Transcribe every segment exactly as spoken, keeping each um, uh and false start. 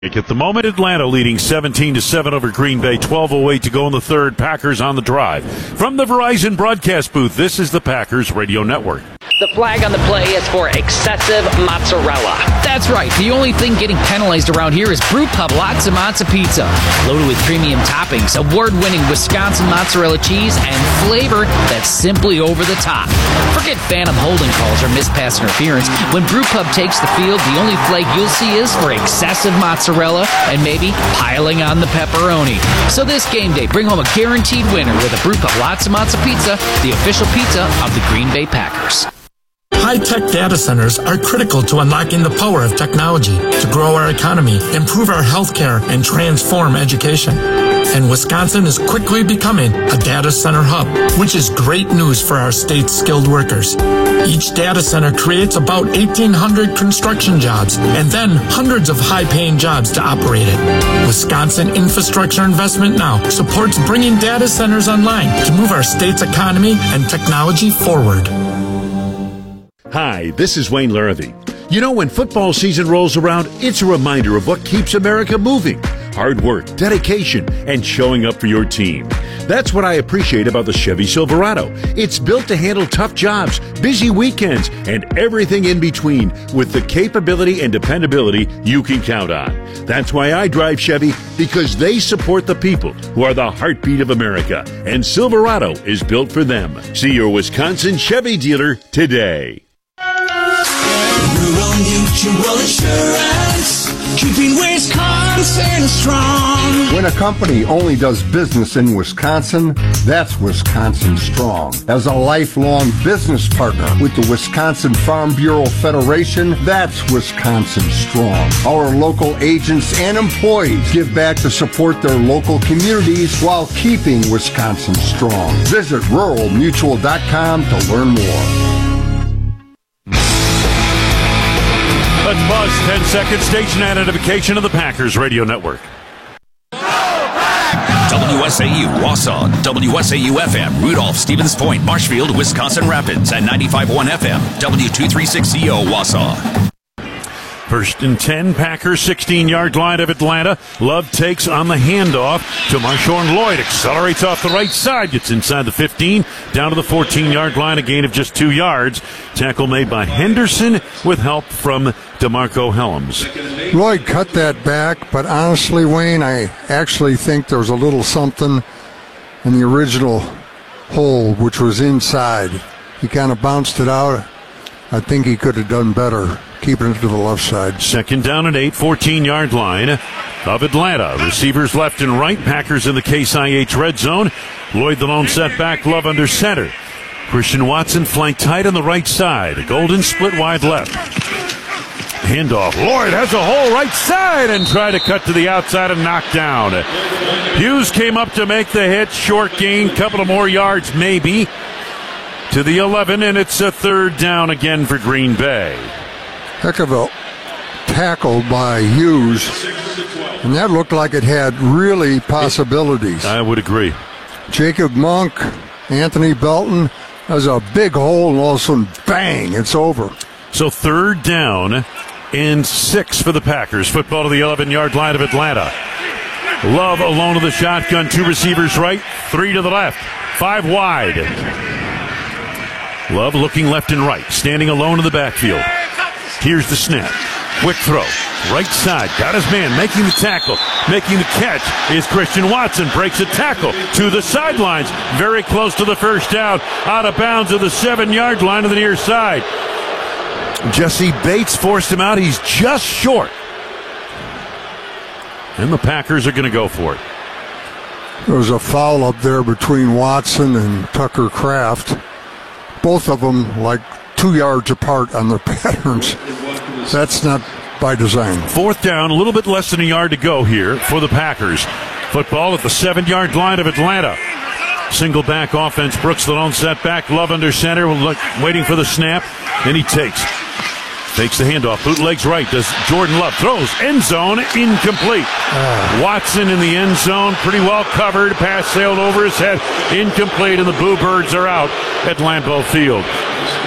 At the moment, Atlanta leading seventeen to seven over Green Bay. twelve oh eight to go in the third. Packers on the drive. From the Verizon broadcast booth, this is the Packers Radio Network. The flag on the play is for excessive mozzarella. That's right. The only thing getting penalized around here is Brew Pub Lots of Mozza Pizza. Loaded with premium toppings, award-winning Wisconsin mozzarella cheese, and flavor that's simply over the top. Forget phantom holding calls or mispass interference. When Brew Pub takes the field, the only flag you'll see is for excessive mozzarella and maybe piling on the pepperoni. So this game day, bring home a guaranteed winner with a Brew Pub Lots of Mozza Pizza, the official pizza of the Green Bay Packers. High-tech data centers are critical to unlocking the power of technology to grow our economy, improve our healthcare, and transform education. And Wisconsin is quickly becoming a data center hub, which is great news for our state's skilled workers. Each data center creates about eighteen hundred construction jobs and then hundreds of high-paying jobs to operate it. Wisconsin Infrastructure Investment Now supports bringing data centers online to move our state's economy and technology forward. Hi, this is Wayne Larrivee. You know, when football season rolls around, it's a reminder of what keeps America moving. Hard work, dedication, and showing up for your team. That's what I appreciate about the Chevy Silverado. It's built to handle tough jobs, busy weekends, and everything in between with the capability and dependability you can count on. That's why I drive Chevy, because they support the people who are the heartbeat of America. And Silverado is built for them. See your Wisconsin Chevy dealer today. Rural Mutual Insurance, keeping Wisconsin strong. When a company only does business in Wisconsin, that's Wisconsin strong. As a lifelong business partner with the Wisconsin Farm Bureau Federation, that's Wisconsin strong. Our local agents and employees give back to support their local communities while keeping Wisconsin strong. Visit rural mutual dot com to learn more. Let's buzz ten second station identification of the Packers Radio Network. W S A U Wausau, W S A U F M, Rudolph, Stevens Point, Marshfield, Wisconsin Rapids, and ninety-five point one F M, W two thirty-six C O Wausau. First and ten, Packers, sixteen-yard line of Atlanta. Love takes on the handoff to Marshawn Lloyd. Accelerates off the right side. Gets inside the fifteen, down to the fourteen-yard line, a gain of just two yards. Tackle made by Henderson with help from DeMarco Helms. Lloyd cut that back, but honestly, Wayne, I actually think there was a little something in the original hole, which was inside. He kind of bounced it out. I think he could have done better keeping it to the left side. Second down and eight, fourteen-yard line of Atlanta. Receivers left and right. Packers in the Case I H red zone. Lloyd the lone setback, Love under center. Christian Watson flanked tight on the right side. Golden split wide left. Handoff. Lloyd has a hole right side and tried to cut to the outside and knock down. Hughes came up to make the hit. Short gain, couple of more yards maybe. To the eleven, and it's a third down again for Green Bay. Heck of a tackle by Hughes, and that looked like it had really possibilities. I would agree. Jacob Monk, Anthony Belton, has a big hole, and all of a sudden, bang, it's over. So third down and six for the Packers. Football to the eleven-yard line of Atlanta. Love alone of the shotgun, two receivers right, three to the left, five wide. Love looking left and right, standing alone in the backfield. Here's the snap. Quick throw. Right side. Got his man making the tackle. Making the catch is Christian Watson. Breaks a tackle to the sidelines. Very close to the first down. Out of bounds of the seven-yard line to the near side. Jesse Bates forced him out. He's just short. And the Packers are going to go for it. There was a foul up there between Watson and Tucker Kraft. Both of them like two yards apart on their patterns. That's not by design. Fourth down, a little bit less than a yard to go here for the Packers. Football at the seven-yard line of Atlanta. Single back offense. Brooks the lone setback. Love under center, waiting for the snap. And he takes. Takes the handoff. Bootlegs right. Does Jordan Love. Throws. End zone. Incomplete. Uh. Watson in the end zone. Pretty well covered. Pass sailed over his head. Incomplete. And the Boo Birds are out at Lambeau Field.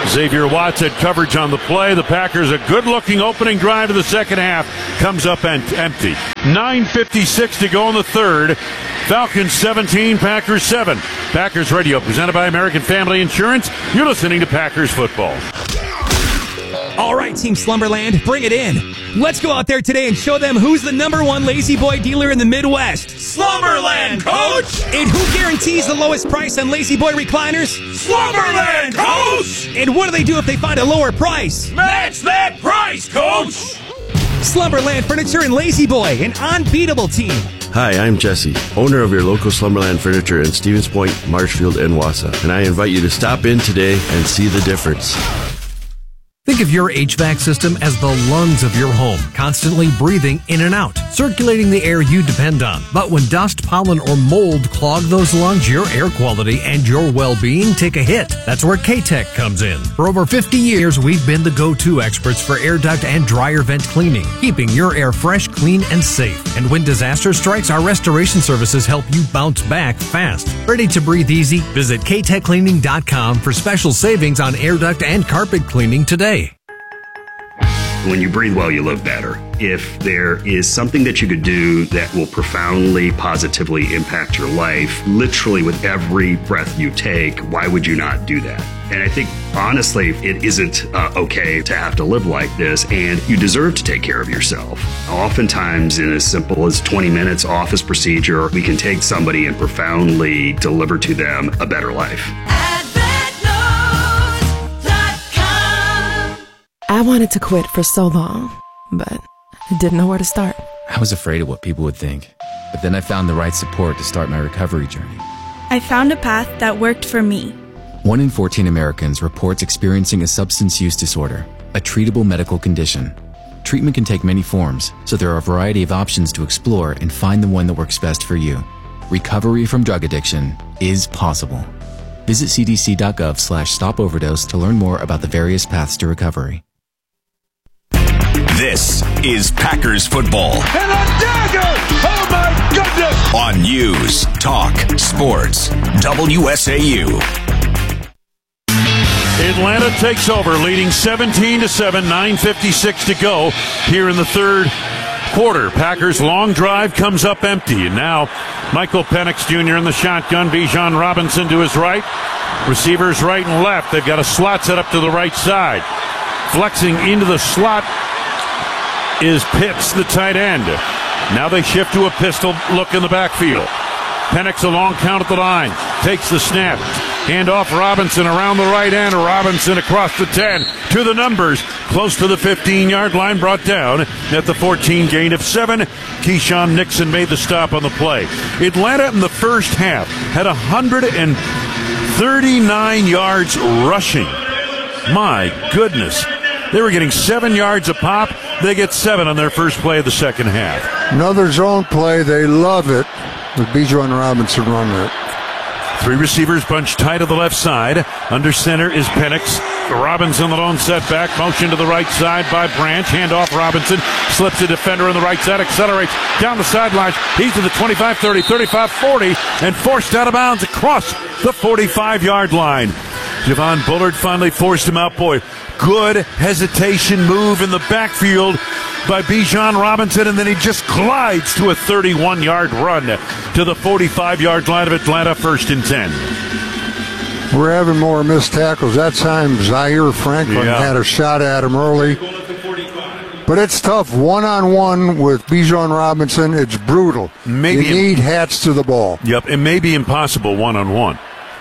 Xavier Watts had coverage on the play. The Packers, a good-looking opening drive to the second half, comes up and empty. nine fifty-six to go in the third. Falcons seventeen, Packers seven. Packers Radio, presented by American Family Insurance. You're listening to Packers Football. All right, Team Slumberland, bring it in. Let's go out there today and show them who's the number one Lazy Boy dealer in the Midwest. Slumberland, Coach! And who guarantees the lowest price on Lazy Boy recliners? Slumberland, Coach! And what do they do if they find a lower price? Match that price, Coach! Slumberland Furniture and Lazy Boy, an unbeatable team. Hi, I'm Jesse, owner of your local Slumberland Furniture in Stevens Point, Marshfield, and Wausau. And I invite you to stop in today and see the difference. Think of your H V A C system as the lungs of your home, constantly breathing in and out, circulating the air you depend on. But when dust, pollen, or mold clog those lungs, your air quality and your well-being take a hit. That's where K-Tech comes in. For over fifty years, we've been the go-to experts for air duct and dryer vent cleaning, keeping your air fresh, clean, and safe. And when disaster strikes, our restoration services help you bounce back fast. Ready to breathe easy? Visit K tech cleaning dot com for special savings on air duct and carpet cleaning today. When you breathe well, you live better. If there is something that you could do that will profoundly, positively impact your life, literally with every breath you take, why would you not do that? And I think, honestly, it isn't uh, okay to have to live like this, and you deserve to take care of yourself. Oftentimes, in as simple as twenty minutes office procedure, we can take somebody and profoundly deliver to them a better life. I wanted to quit for so long, but I didn't know where to start. I was afraid of what people would think, but then I found the right support to start my recovery journey. I found a path that worked for me. One in fourteen Americans reports experiencing a substance use disorder, a treatable medical condition. Treatment can take many forms, so there are a variety of options to explore and find the one that works best for you. Recovery from drug addiction is possible. Visit c d c dot gov slash stop overdose to learn more about the various paths to recovery. This is Packers football. And a dagger! Oh my goodness! On News, Talk, Sports, W S A U. Atlanta takes over, leading seventeen to seven, nine fifty-six to go here in the third quarter. Packers' long drive comes up empty, and now Michael Penix Junior in the shotgun, Bijan Robinson to his right, receivers right and left. They've got a slot set up to the right side. Flexing into the slot is Pitts, the tight end. Now they shift to a pistol look in the backfield. Penix a long count at the line, takes the snap, hand off Robinson around the right end. Robinson across the ten to the numbers, close to the fifteen-yard line, brought down at the fourteen, gain of seven. Keyshawn Nixon made the stop on the play. Atlanta in the first half had one hundred thirty-nine yards rushing. My goodness. They were getting seven yards a pop. They get seven on their first play of the second half. Another zone play. They love it with Bijan Robinson running it. Three receivers bunched tight to the left side. Under center is Penix. Robinson, the lone setback. Motion to the right side by Branch. Hand off Robinson. Slips a defender on the right side. Accelerates down the sideline. He's to the twenty-five, thirty, thirty-five, forty. And forced out of bounds across the forty-five-yard line. Javon Bullard finally forced him out. Boy, good hesitation move in the backfield by Bijan Robinson, and then he just glides to a thirty-one-yard run to the forty-five-yard line of Atlanta, first and ten. We're having more missed tackles. That time, Zaire Franklin yeah. had a shot at him early. But it's tough. One-on-one with Bijan Robinson, it's brutal. Maybe you need hats to the ball. Yep, it may be impossible one-on-one.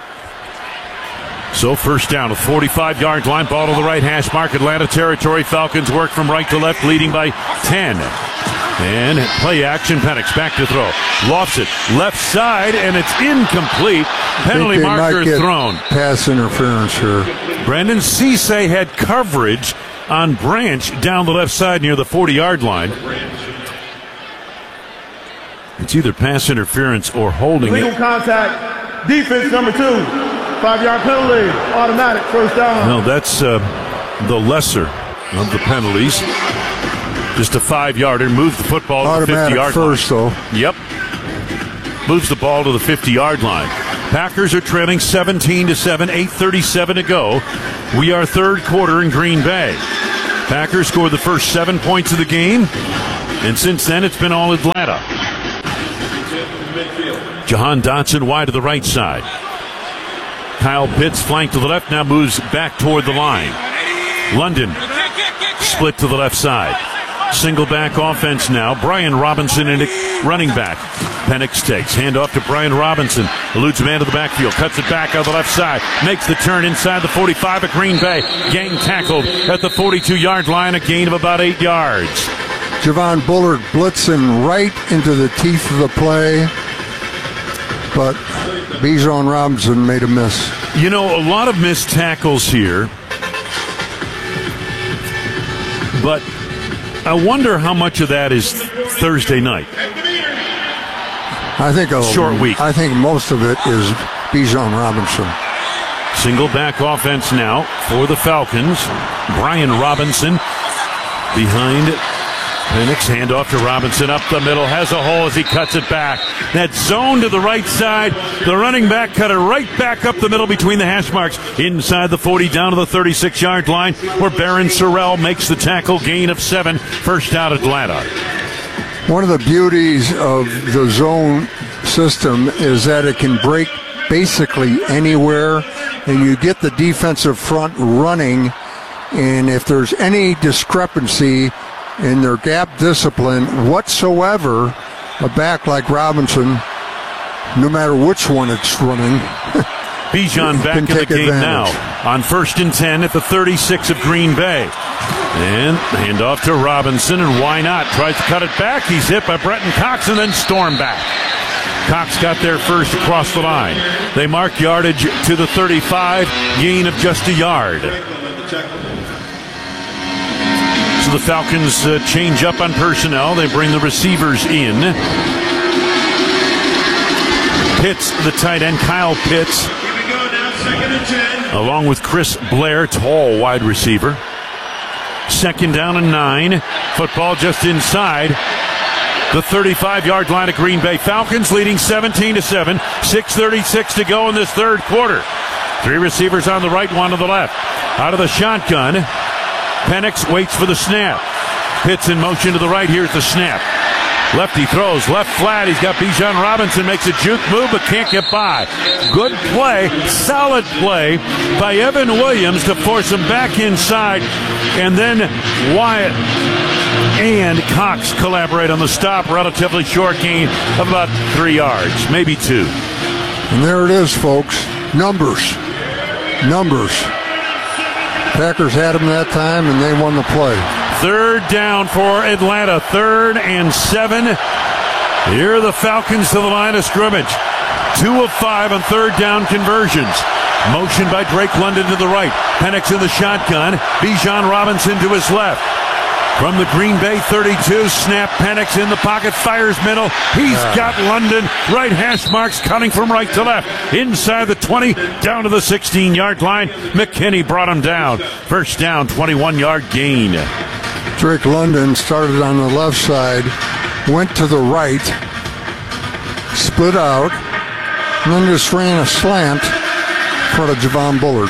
So first down, a forty-five-yard line, ball to the right hash mark, Atlanta territory. Falcons work from right to left, leading by ten. And play action, Penix back to throw. Lofts it left side, and it's incomplete. Penalty marker thrown. Pass interference here. Brandon Cisse had coverage on Branch down the left side near the forty-yard line. It's either pass interference or holding Legal it. Contact, defense number two. Five-yard penalty, automatic, first down. No, that's uh, the lesser of the penalties. Just a five-yarder. Moves the football automatic to the fifty-yard line. first, though. Yep. Moves the ball to the fifty-yard line. Packers are trailing seventeen to seven, eight thirty-seven to go. We are third quarter in Green Bay. Packers scored the first seven points of the game, and since then it's been all Atlanta. Jahan Dotson wide to the right side. Kyle Pitts flanked to the left, now moves back toward the line. London split to the left side. Single back offense now. Brian Robinson in running back. Penix takes. Handoff to Brian Robinson. Eludes a man to the backfield. Cuts it back on the left side. Makes the turn inside the forty-five at Green Bay. Gang tackled at the forty-two-yard line. A gain of about eight yards. Javon Bullard blitzing right into the teeth of the play. But Bijan Robinson made a miss. You know, a lot of missed tackles here. But I wonder how much of that is Thursday night. I think a short week. I think most of it is Bijan Robinson. Single back offense now for the Falcons. Brian Robinson behind Penix. Handoff to Robinson up the middle. Has a hole as he cuts it back. That zone to the right side. The running back cut it right back up the middle between the hash marks. Inside the forty down to the thirty-six-yard line where Barron Sorrell makes the tackle. Gain of seven. First out Atlanta. One of the beauties of the zone system is that it can break basically anywhere, and you get the defensive front running, and if there's any discrepancy in their gap discipline whatsoever, a back like Robinson, no matter which one it's running, Bijan back in the game advantage. now on first and ten at the thirty-six of Green Bay. And handoff to Robinson, and why not? Tries to cut it back. He's hit by Brenton Cox and then storm back. Cox got there first across the line. They mark yardage to the thirty-five, gain of just a yard. So the Falcons uh, change up on personnel. They bring the receivers in. Pitts, the tight end, Kyle Pitts, along with Chris Blair, tall wide receiver. Second down and nine. Football just inside the thirty-five-yard line of Green Bay. Falcons leading seventeen to seven. six thirty-six to go in this third quarter. Three receivers on the right, one on the left. Out of the shotgun, Penix waits for the snap. Pitts in motion to the right. Here's the snap. Lefty throws, left flat. He's got Bijan Robinson, makes a juke move, but can't get by. Good play, solid play by Evan Williams to force him back inside. And then Wyatt and Cox collaborate on the stop. Relatively short gain of about three yards, maybe two. And there it is, folks. Numbers. Numbers. Packers had them that time, and they won the play. Third down for Atlanta. Third and seven. Here are the Falcons to the line of scrimmage. Two of five on third down conversions. Motion by Drake London to the right. Penix in the shotgun. Bijan Robinson to his left. From the Green Bay thirty-two, snap. Penix in the pocket, fires middle. He's got London. Right hash marks cutting from right to left. Inside the twenty, down to the sixteen-yard line. McKinney brought him down. First down, twenty-one-yard gain. Drake London started on the left side, went to the right, split out, and then just ran a slant in front of Javon Bullard.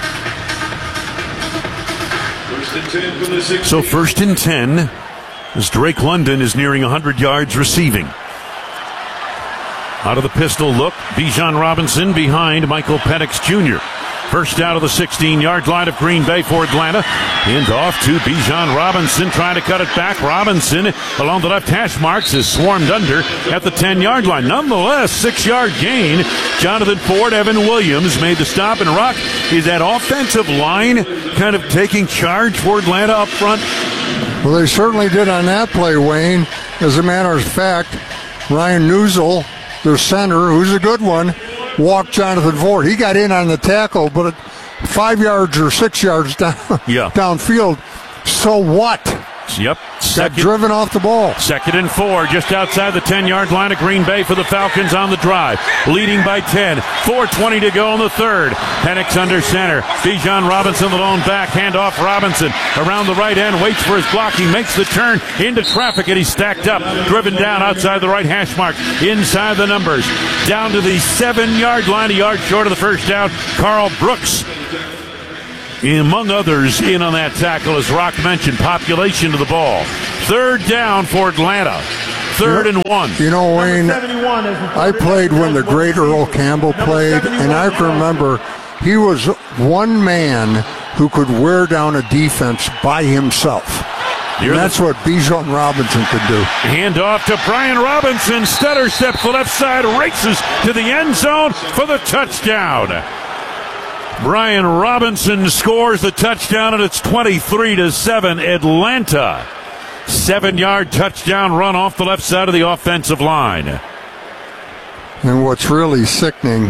So first and ten as Drake London is nearing one hundred yards receiving. Out of the pistol look, Bijan Robinson behind Michael Penix Junior First out of the sixteen-yard line of Green Bay for Atlanta. And off to Bijan Robinson, trying to cut it back. Robinson along the left hash marks is swarmed under at the ten-yard line. Nonetheless, six-yard gain. Jonathan Ford, Evan Williams made the stop. And Rock, is that offensive line kind of taking charge for Atlanta up front? Well, they certainly did on that play, Wayne. As a matter of fact, Ryan Newsel, their center, who's a good one, walked Jonathan Ford. He got in on the tackle, but five yards or six yards down, yeah. downfield. So what? Brooks, yep. Second, got driven off the ball. Second and four, just outside the ten-yard line of Green Bay for the Falcons on the drive. Leading by ten. four twenty to go in the third. Penix under center. Bijan Robinson, the lone back. Hand off Robinson. Around the right end, waits for his blocking, makes the turn into traffic, and he's stacked up. Driven down outside the right hash mark. Inside the numbers. Down to the seven-yard line, a yard short of the first down. Carl Brooks, among others, in on that tackle, as Rock mentioned, population to the ball. Third down for Atlanta. Third and one. You know, Wayne, I played when the great Earl Campbell played, and I can remember he was one man who could wear down a defense by himself. And that's what Bijan Robinson could do. Hand off to Brian Robinson. Stutter steps the left side, races to the end zone for the touchdown. Brian Robinson scores the touchdown, and it's twenty-three to seven Atlanta. Seven-yard touchdown run off the left side of the offensive line. And what's really sickening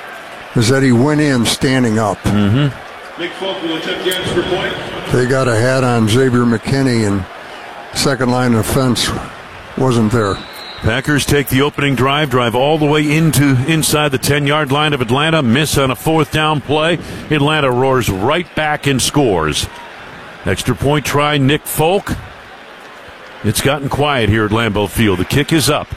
is that he went in standing up. Mm-hmm. Nick Folk will attempt the answer point. They got a hat on Xavier McKinney, and second line of defense wasn't there. Packers take the opening drive, drive all the way into inside the ten-yard line of Atlanta, miss on a fourth down play. Atlanta roars right back and scores. Extra point try, Nick Folk. It's gotten quiet here at Lambeau Field. The kick is up,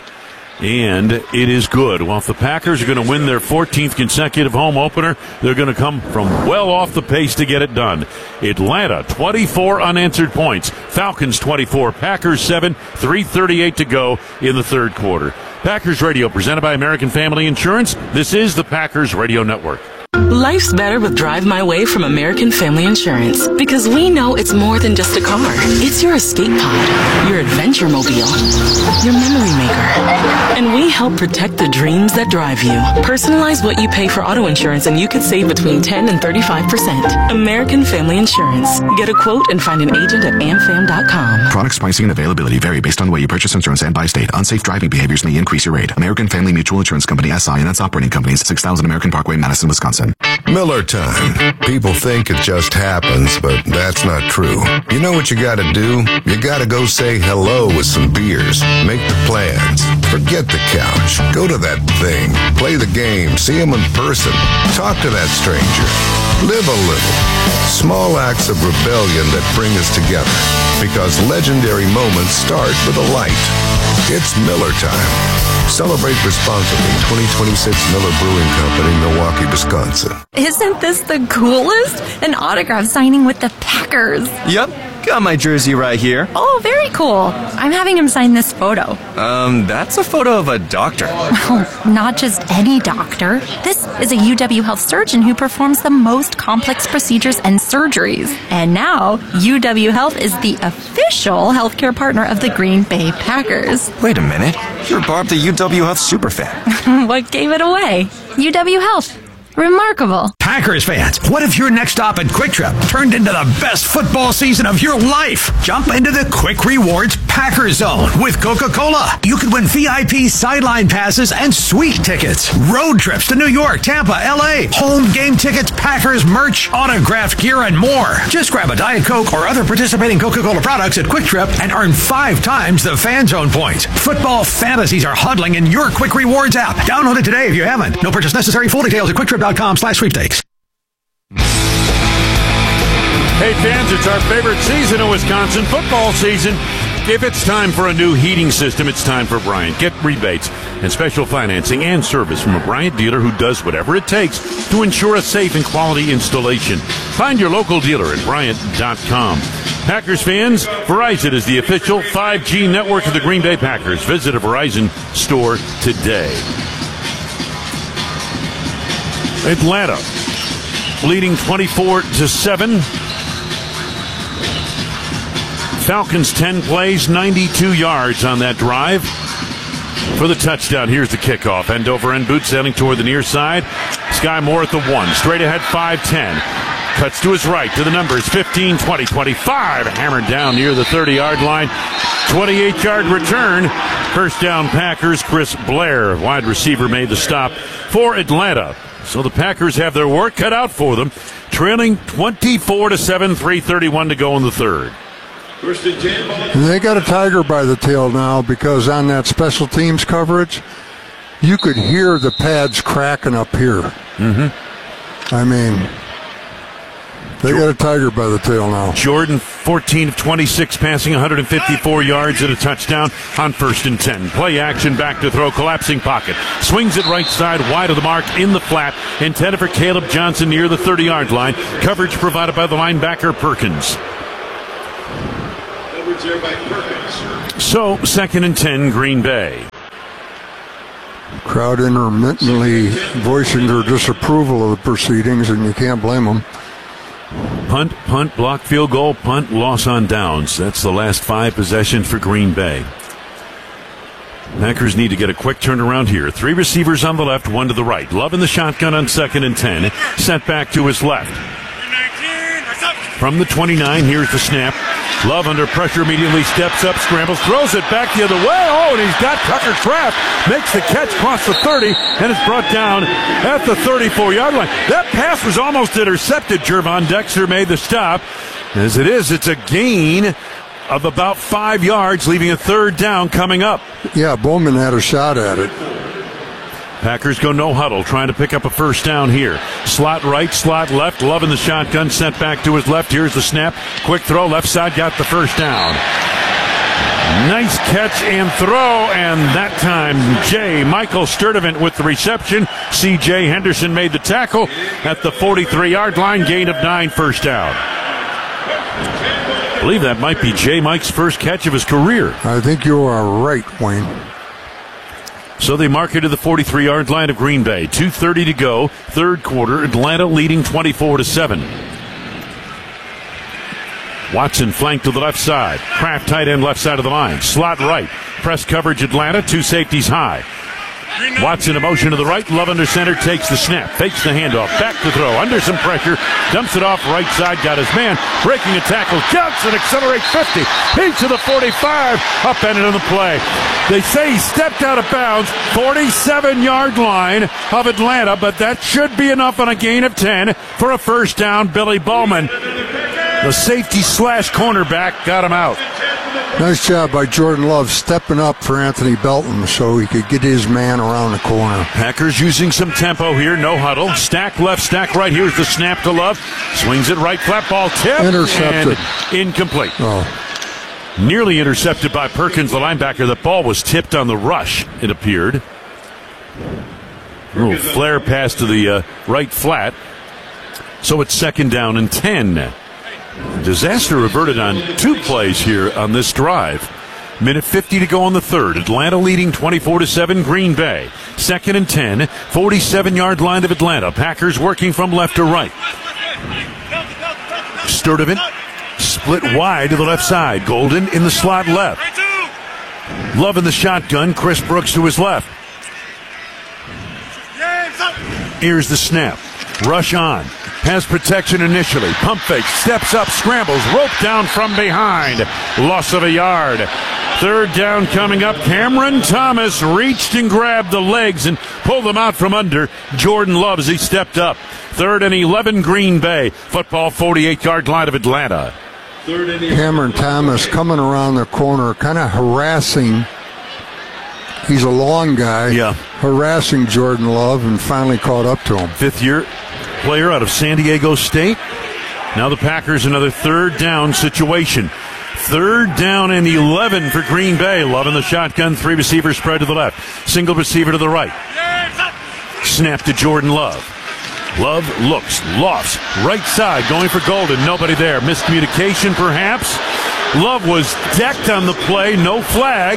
and it is good. Well, if the Packers are going to win their fourteenth consecutive home opener, they're going to come from well off the pace to get it done. Atlanta, twenty-four unanswered points. Falcons, twenty-four. Packers, seven. three thirty-eight to go in the third quarter. Packers Radio, presented by American Family Insurance. This is the Packers Radio Network. Life's better with Drive My Way from American Family Insurance, because we know it's more than just a car. It's your escape pod, your adventure mobile, your memory maker. And we help protect the dreams that drive you. Personalize what you pay for auto insurance and you could save between ten and thirty-five percent. American Family Insurance. Get a quote and find an agent at am fam dot com. Products, pricing, and availability vary based on the way you purchase insurance and by state. Unsafe driving behaviors may increase your rate. American Family Mutual Insurance Company, S I, and its operating companies, six thousand American Parkway, Madison, Wisconsin. Miller time. People think it just happens, but that's not true. You know what you gotta do? You gotta go say hello with some beers. Make the plans. Forget the couch. Go to that thing. Play the game. See him in person. Talk to that stranger. Live a little. Small acts of rebellion that bring us together. Because legendary moments start with a light. It's Miller time. Celebrate responsibly. twenty twenty-six Miller Brewing Company, Milwaukee, Wisconsin. Isn't this the coolest? An autograph signing with the Packers. Yep, got my jersey right here. Oh, very cool. I'm having him sign this photo. Um, that's a photo of a doctor. Oh, not just any doctor. This is a U W Health surgeon who performs the most complex procedures and surgeries. And now, U W Health is the official healthcare partner of the Green Bay Packers. Wait a minute. You're Barb, the U W Health superfan. What gave it away? U W Health. Remarkable. Packers fans, what if your next stop at Quick Trip turned into the best football season of your life? Jump into the Quick Rewards Packers Zone with Coca-Cola. You could win V I P sideline passes and suite tickets, road trips to New York, Tampa, L A, home game tickets, Packers merch, autographed gear, and more. Just grab a Diet Coke or other participating Coca-Cola products at Quick Trip and earn five times the Fan Zone points. Football fantasies are huddling in your Quick Rewards app. Download it today if you haven't. No purchase necessary. Full details at quick trip dot com slash sweepstakes. Hey fans, it's our favorite season of Wisconsin, football season. If it's time for a new heating system, it's time for Bryant. Get rebates and special financing and service from a Bryant dealer who does whatever it takes to ensure a safe and quality installation. Find your local dealer at Bryant dot com. Packers fans, Verizon is the official five G network of the Green Bay Packers. Visit a Verizon store today. Atlanta leading twenty-four to seven. Falcons ten plays, ninety-two yards on that drive for the touchdown. Here's the kickoff. End over end boot sailing toward the near side. Sky Moore at the one. Straight ahead, five ten. Cuts to his right to the numbers fifteen, twenty, twenty-five. Hammered down near the thirty-yard line. twenty-eight yard return. First down Packers. Chris Blair, wide receiver, made the stop for Atlanta. So the Packers have their work cut out for them. Trailing twenty-four to seven, three thirty-one to go in the third. First and ten. And they got a tiger by the tail now, because on that special teams coverage, you could hear the pads cracking up here. Mm-hmm. I mean, they got a tiger by the tail now. Jordan, fourteen of twenty-six, passing one hundred fifty-four yards and a touchdown on first and ten. Play action, back to throw, collapsing pocket. Swings it right side, wide of the mark, in the flat. Intended for Caleb Johnson near the thirty-yard line. Coverage provided by the linebacker, Perkins. Coverage there by Perkins. So, second and ten, Green Bay. Crowd intermittently voicing their disapproval of the proceedings, and you can't blame them. Punt, punt, block, field goal, punt, loss on downs. That's the last five possessions for Green Bay. Packers need to get a quick turnaround here. Three receivers on the left, one to the right. Love in the shotgun on second and ten. Sent back to his left. From the twenty-nine, here's the snap. Love under pressure immediately steps up, scrambles, throws it back the other way. Oh, and he's got Tucker Kraft. Makes the catch across the thirty, and it's brought down at the thirty-four-yard line. That pass was almost intercepted. Gervon Dexter made the stop. As it is, it's a gain of about five yards, leaving a third down coming up. Yeah, Bowman had a shot at it. Packers go no huddle, trying to pick up a first down here. Slot right, slot left. Love in the shotgun, sent back to his left. Here's the snap. Quick throw, left side, got the first down. Nice catch and throw, and that time J. Michael Sturdivant with the reception. C J. Henderson made the tackle at the forty-three-yard line, gain of nine, first down. I believe that might be J. Mike's first catch of his career. I think you are right, Wayne. So they mark it to the forty-three-yard line of Green Bay. two thirty to go, third quarter. Atlanta leading twenty-four to seven. Watson flanked to the left side. Kraft tight end left side of the line. Slot right. Press coverage Atlanta. Two safeties high. Watson a motion to the right. Love under center, takes the snap. Fakes the handoff. Back to throw. Under some pressure. Dumps it off right side. Got his man. Breaking a tackle. Johnson accelerates fifty. He's to the forty-five. Upended on the play. They say he stepped out of bounds. forty-seven-yard line of Atlanta, but that should be enough on a gain of ten for a first down. Billy Bowman, the safety slash cornerback, got him out. Nice job by Jordan Love stepping up for Anthony Belton so he could get his man around the corner. Packers using some tempo here. No huddle. Stack left, stack right. Here's the snap to Love. Swings it right. Flat ball tip. Intercepted. And incomplete. Oh. Nearly intercepted by Perkins, the linebacker. The ball was tipped on the rush, it appeared. A little flare pass to the uh, right flat. So it's second down and ten. Disaster reverted on two plays here on this drive. Minute fifty to go on the third. Atlanta leading twenty-four to seven. Green Bay. Second and ten. forty-seven-yard line of Atlanta. Packers working from left to right. Sturdivant split wide to the left side. Golden in the slot left. Love in the shotgun. Chris Brooks to his left. Here's the snap. Rush on. Has protection initially. Pump fake. Steps up. Scrambles. Rope down from behind. Loss of a yard. Third down coming up. Cameron Thomas reached and grabbed the legs and pulled them out from under Jordan Love as he stepped up. Third and eleven, Green Bay. Football, forty-eight-yard line of Atlanta. Cameron Thomas coming around the corner, kind of harassing. He's a long guy. Yeah. Harassing Jordan Love and finally caught up to him. Fifth year player out of San Diego State. Now the Packers, another third down situation. Third down and eleven for Green Bay. Love in the shotgun. Three receivers spread to the left. Single receiver to the right. Snap to Jordan Love. Love looks, lofts, right side, going for Golden. Nobody there. Miscommunication, perhaps. Love was decked on the play. No flag.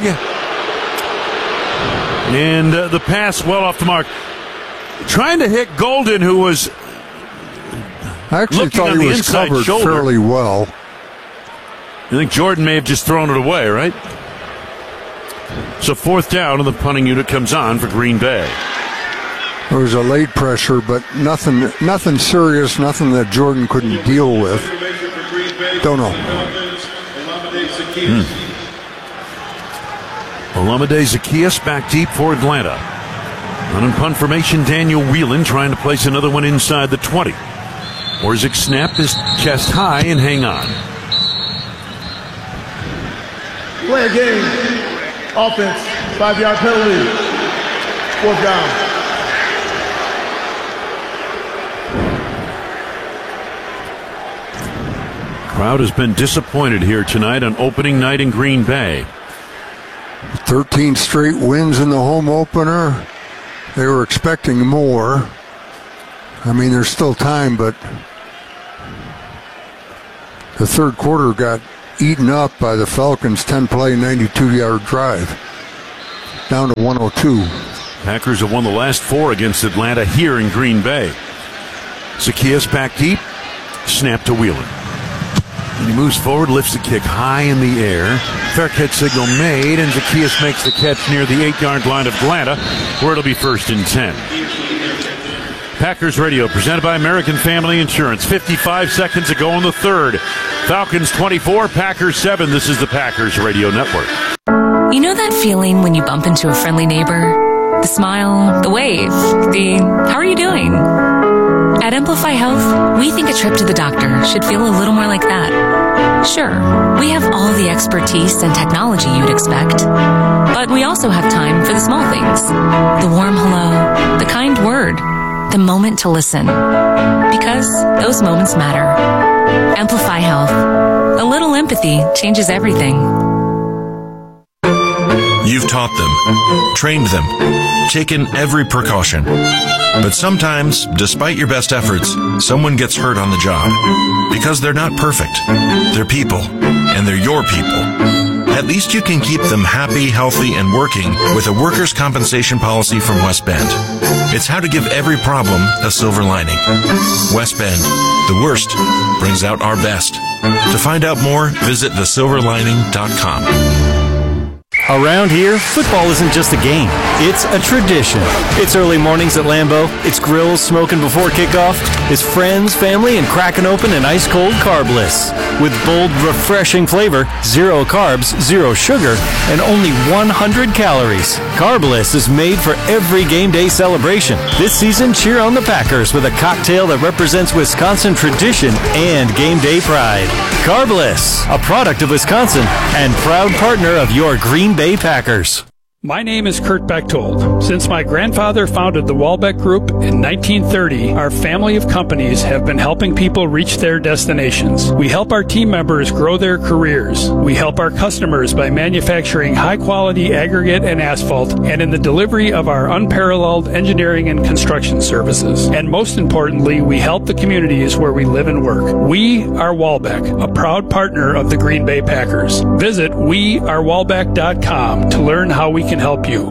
And uh, the pass well off the mark. Trying to hit Golden, who was I actually looking thought on he the was inside covered shoulder. fairly well. I think Jordan may have just thrown it away, right? So fourth down, and the punting unit comes on for Green Bay. There was a late pressure, but nothing nothing serious, nothing that Jordan couldn't deal with. Don't know. Hmm. Olamide Zaccheaus back deep for Atlanta. On punt formation, Daniel Whelan trying to place another one inside the twenty. Orzik snapped his chest high and hang on. Play a game. Offense, five-yard penalty. Fourth down. Crowd has been disappointed here tonight on opening night in Green Bay. thirteen straight wins in the home opener. They were expecting more. I mean, there's still time, but the third quarter got eaten up by the Falcons' ten-play, ninety-two-yard drive, down to one oh two. Packers have won the last four against Atlanta here in Green Bay. Zaccheaus back deep, snap to Wheeler. And he moves forward, lifts the kick high in the air. Fair catch signal made, and Zaccheaus makes the catch near the eight-yard line of Atlanta, where it'll be first and ten. Packers Radio, presented by American Family Insurance. fifty-five seconds ago in the third. Falcons twenty-four, Packers seven. This is the Packers Radio Network. You know that feeling when you bump into a friendly neighbor? The smile, the wave, the how are you doing? At Amplify Health, we think a trip to the doctor should feel a little more like that. Sure, we have all the expertise and technology you'd expect, but we also have time for the small things. The warm hello, the kind word, the moment to listen. Because those moments matter. Amplify Health. A little empathy changes everything. You've taught them, trained them, taken every precaution. But sometimes, despite your best efforts, someone gets hurt on the job. Because they're not perfect. They're people, and they're your people. At least you can keep them happy, healthy, and working with a workers' compensation policy from West Bend. It's how to give every problem a silver lining. West Bend, the worst brings out our best. To find out more, visit the silver lining dot com. Around here, football isn't just a game, it's a tradition. It's early mornings at Lambeau, it's grills smoking before kickoff, it's friends, family, and cracking open an ice-cold Carbliss. With bold, refreshing flavor, zero carbs, zero sugar, and only one hundred calories. Carbliss is made for every game day celebration. This season, cheer on the Packers with a cocktail that represents Wisconsin tradition and game day pride. Carbliss, a product of Wisconsin and proud partner of your Green Bay Packers. My name is Kurt Bechtold. Since my grandfather founded the Walbeck Group in nineteen thirty, our family of companies have been helping people reach their destinations. We help our team members grow their careers. We help our customers by manufacturing high-quality aggregate and asphalt and in the delivery of our unparalleled engineering and construction services. And most importantly, we help the communities where we live and work. We are Walbeck, a proud partner of the Green Bay Packers. Visit we are walbeck dot com to learn how we can help you.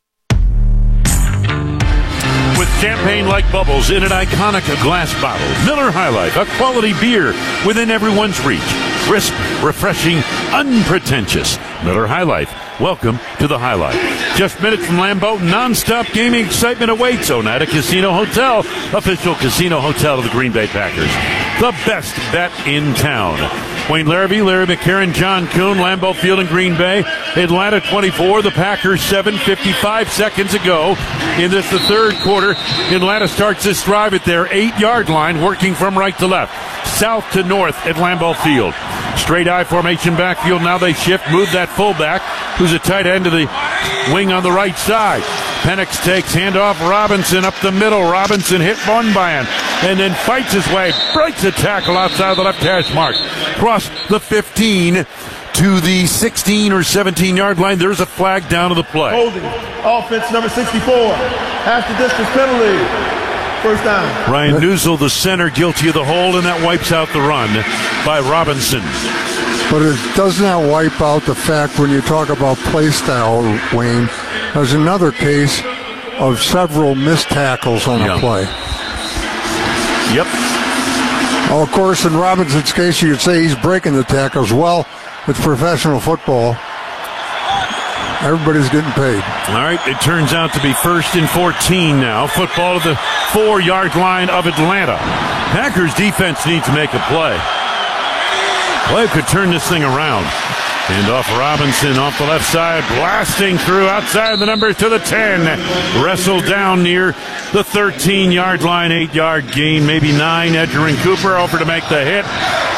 With champagne like bubbles in an iconic glass bottle, Miller High Life, a quality beer within everyone's reach. Crisp, refreshing, unpretentious. Miller High Life. Welcome to the High Life. Just minutes from Lambeau, non-stop gaming excitement awaits Oneida Casino Hotel, official casino hotel of the Green Bay Packers. The best bet in town. Wayne Larrabee, Larry McCarron, John Kuhn, Lambeau Field in Green Bay. Atlanta twenty-four, the Packers seven, fifty-five seconds ago. In this, the third quarter, Atlanta starts this drive at their eight-yard line, working from right to left, south to north at Lambeau Field. Straight I formation backfield. Now they shift, move that fullback, who's a tight end to the wing on the right side. Penix takes handoff. Robinson up the middle. Robinson hit one man and then fights his way, breaks a tackle outside the left hash mark. Cross the fifteen to the sixteen or seventeen-yard line. There's a flag down to the play. Holding. Offense number sixty-four. Half the distance penalty. First down. Ryan Newsel, the center, guilty of the hold, and that wipes out the run by Robinson. But it does not wipe out the fact when you talk about play style, Wayne. There's another case of several missed tackles on yeah. a play. Yep. Well, of course, in Robinson's case, you'd say he's breaking the tackles. Well, it's professional football. Everybody's getting paid. All right, it turns out to be first and fourteen now. Football to the four-yard line of Atlanta. Packers defense needs to make a play. Play could turn this thing around. And off Robinson off the left side, blasting through outside the numbers to the ten. Wrestled down near the thirteen-yard line, eight-yard gain, maybe nine. Edgerrin Cooper over to make the hit.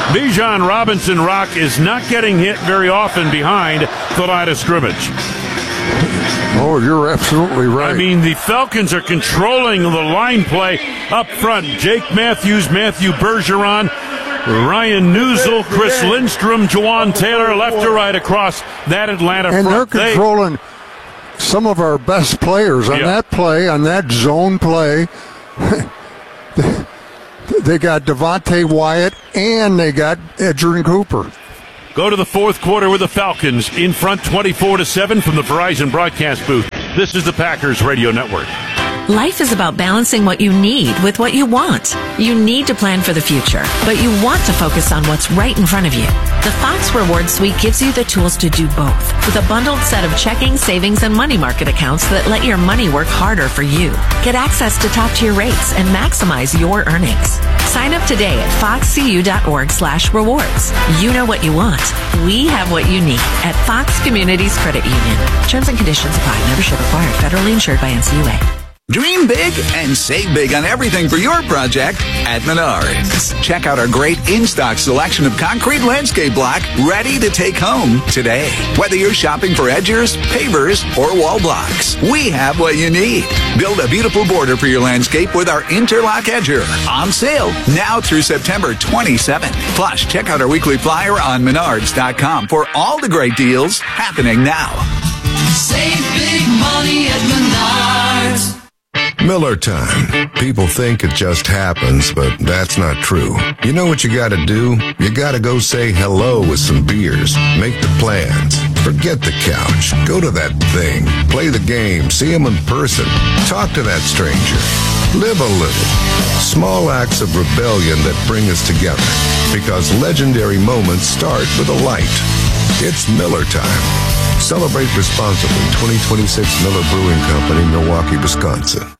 Bijan Robinson Rock is not getting hit very often behind the line of scrimmage. Oh, you're absolutely right. I mean, the Falcons are controlling the line play up front. Jake Matthews, Matthew Bergeron, Ryan Newsel, Chris Lindstrom, Jawan Taylor, left to right across that Atlanta and front. they're controlling they, some of our best players on yeah. that play, on that zone play. They got Devontae Wyatt and they got Edgerrin Cooper. Go to the fourth quarter with the Falcons in front twenty-four to seven from the Verizon broadcast booth. This is the Packers Radio Network. Life is about balancing what you need with what you want. You need to plan for the future, but you want to focus on what's right in front of you. The Fox Rewards Suite gives you the tools to do both, with a bundled set of checking, savings, and money market accounts that let your money work harder for you. Get access to top-tier rates and maximize your earnings. Sign up today at foxcu.org slash rewards. You know what you want. We have what you need at Fox Communities Credit Union. Terms and conditions apply. Membership required. Federally insured by N C U A. Dream big and save big on everything for your project at Menards. Check out our great in-stock selection of concrete landscape block ready to take home today. Whether you're shopping for edgers, pavers, or wall blocks, we have what you need. Build a beautiful border for your landscape with our Interlock Edger. On sale now through September twenty-seventh. Plus, check out our weekly flyer on Menards dot com for all the great deals happening now. Save big money at Menards. Miller time. People think it just happens, but that's not true. You know what you gotta do? You gotta go say hello with some beers. Make the plans. Forget the couch. Go to that thing. Play the game. See them in person. Talk to that stranger. Live a little. Small acts of rebellion that bring us together. Because legendary moments start with a light. It's Miller time. Celebrate responsibly. twenty twenty-six Miller Brewing Company, Milwaukee, Wisconsin.